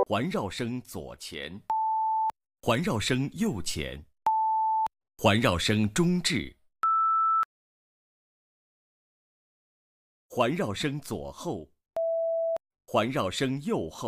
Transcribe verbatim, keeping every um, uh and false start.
环绕声左前，环绕声右前，环绕声中置，环绕声左后，环绕声右后。